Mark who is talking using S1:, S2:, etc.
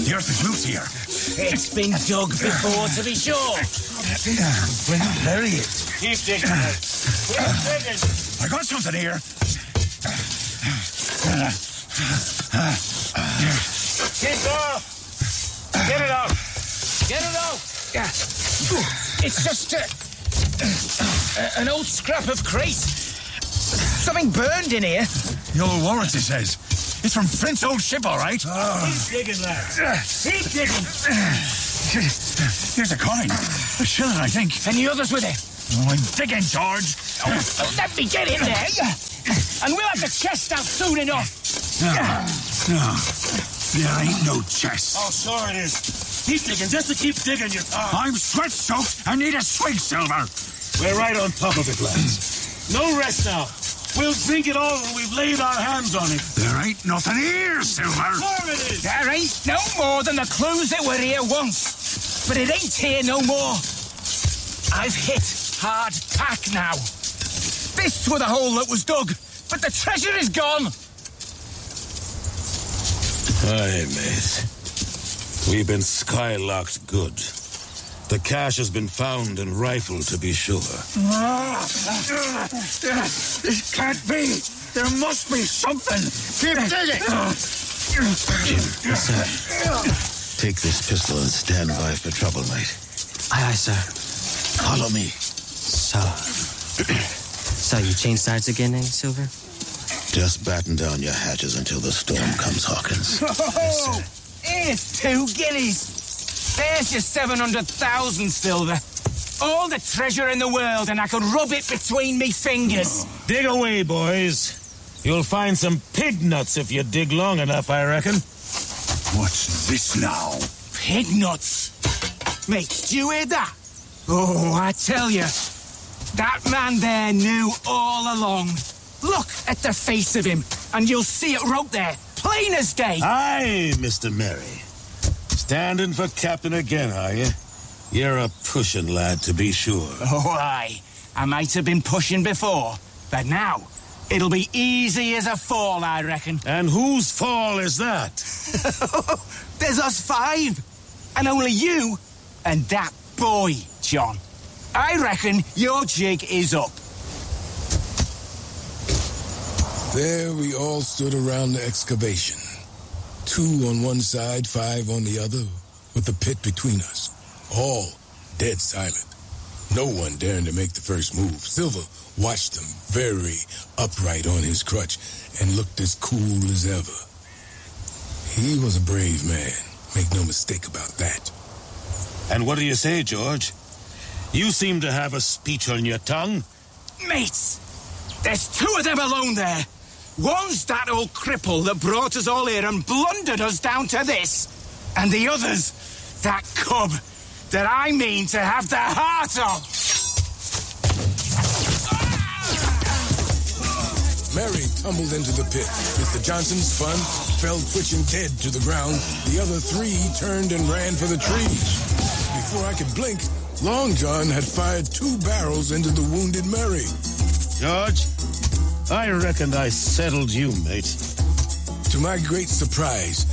S1: The earth is loose here.
S2: It's been dug before, to be sure.
S1: We'll bury it.
S3: Keep digging, mate. Keep digging.
S1: I got something here.
S3: Keep off. Get it out.
S2: Get it out. It's just an old scrap of crate. Something burned in here.
S1: The old warrant, it says. It's from Flint's old ship, all right.
S3: Keep digging, lads. Keep digging.
S1: Here's a coin. A shilling, I think.
S2: Any others with it?
S1: Oh, I'm digging, George.
S2: Let me get in there. And we'll have the chest out soon enough.
S1: No. There ain't no chest.
S3: Oh, sure it is. Keep digging, just to keep digging, you...
S1: I'm sweat-soaked. I need a swig, Silver.
S3: We're right on top of it, lads. No rest now. We'll drink it all when we've laid our hands on it.
S1: There ain't nothing here, Silver.
S3: Sure it is.
S2: There ain't no more than the clues that were here once. But it ain't here no more. I've hit hard pack now. This were the hole that was dug, but the treasure is gone.
S4: Aye, mate. We've been skylocked good. The cache has been found and rifled, to be sure.
S1: This can't be. There must be something. Keep digging.
S4: Jim, sir, take this pistol and stand by for trouble, mate.
S5: Aye, aye, sir.
S4: Follow me.
S5: So you changed sides again, eh, Silver?
S4: Just batten down your hatches until the storm comes, Hawkins.
S2: Oh, here's 2 guineas. There's your 700,000, Silver. All the treasure in the world, and I can rub it between me fingers.
S3: Dig away, boys. You'll find some pig nuts if you dig long enough, I reckon.
S1: What's this now?
S2: Pig nuts. Mate, do you hear that? Oh, I tell you, that man there knew all along. Look at the face of him, and you'll see it wrote there, plain as day.
S4: Aye, Mr. Merry. Standing for captain again, are you? You're a pushing lad, to be sure.
S2: Oh, aye. I might have been pushing before, but now it'll be easy as a fall, I reckon.
S4: And whose fall is that?
S2: There's us 5, and only you and that boy, John. I reckon your jig is up.
S6: There we all stood around the excavation. 2 on one side, 5 on the other, with the pit between us. All dead silent. No one daring to make the first move. Silver watched them, very upright on his crutch, and looked as cool as ever. He was a brave man. Make no mistake about that.
S4: And what do you say, George? You seem to have a speech on your tongue.
S2: Mates, there's 2 of them alone there. One's that old cripple that brought us all here and blundered us down to this. And the other's that cub that I mean to have the heart of.
S6: Mary tumbled into the pit. Mr. Johnson spun, fell twitching dead to the ground. The other 3 turned and ran for the trees. Before I could blink, Long John had fired 2 barrels into the wounded Mary.
S4: George, I reckoned I settled you, mate.
S6: To my great surprise,